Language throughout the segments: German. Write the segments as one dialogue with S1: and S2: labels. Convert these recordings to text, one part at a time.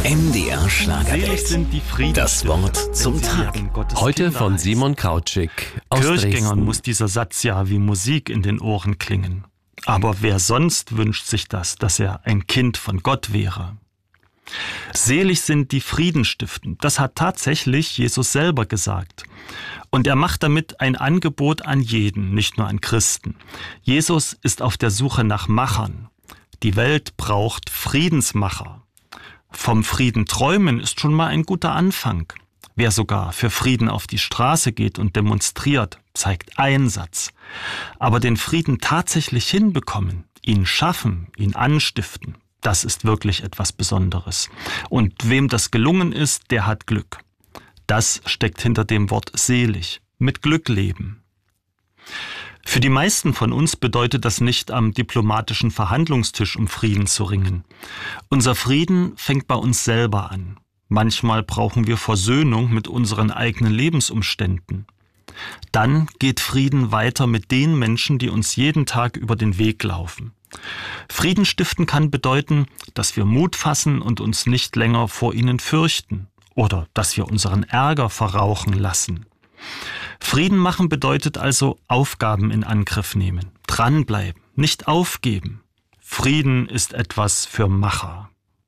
S1: MDR
S2: Selig
S1: Schlagerwelt.
S2: sind die Friedenstifter,
S1: Das Wort zum
S2: denn sie
S1: Tag.
S2: werden Gottes
S3: Heute
S2: Kinder
S3: von
S2: heißen.
S3: Simon Krautschik aus
S2: Kirchgängern
S3: Dresden.
S2: muss dieser Satz ja wie Musik in den Ohren klingen. Aber wer sonst wünscht sich das, dass er ein Kind von Gott wäre? Selig sind die Friedenstiften. Das hat tatsächlich Jesus selber gesagt. Und er macht damit ein Angebot an jeden, nicht nur an Christen. Jesus ist auf der Suche nach Machern. Die Welt braucht Friedensmacher. Vom Frieden träumen ist schon mal ein guter Anfang. Wer sogar für Frieden auf die Straße geht und demonstriert, zeigt Einsatz. Aber den Frieden tatsächlich hinbekommen, ihn schaffen, ihn anstiften, das ist wirklich etwas Besonderes. Und wem das gelungen ist, der hat Glück. Das steckt hinter dem Wort selig, mit Glück leben. Für die meisten von uns bedeutet das nicht, am diplomatischen Verhandlungstisch um Frieden zu ringen. Unser Frieden fängt bei uns selber an. Manchmal brauchen wir Versöhnung mit unseren eigenen Lebensumständen. Dann geht Frieden weiter mit den Menschen, die uns jeden Tag über den Weg laufen. Frieden stiften kann bedeuten, dass wir Mut fassen und uns nicht länger vor ihnen fürchten oder dass wir unseren Ärger verrauchen lassen. Frieden machen bedeutet also Aufgaben in Angriff nehmen, dranbleiben, nicht aufgeben. Frieden ist etwas für Macher.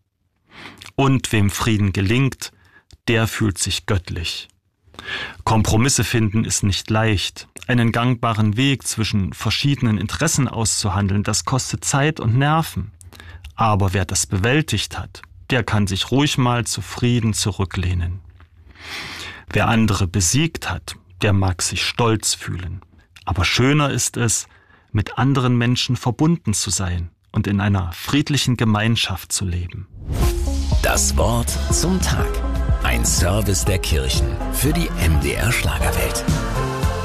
S2: Und wem Frieden gelingt, der fühlt sich göttlich. Kompromisse finden ist nicht leicht. Einen gangbaren Weg zwischen verschiedenen Interessen auszuhandeln, das kostet Zeit und Nerven. Aber wer das bewältigt hat, der kann sich ruhig mal zufrieden zurücklehnen. Wer andere besiegt hat, der mag sich stolz fühlen. Aber schöner ist es, mit anderen Menschen verbunden zu sein und in einer friedlichen Gemeinschaft zu leben.
S1: Das Wort zum Tag. Ein Service der Kirchen für die MDR Schlagerwelt.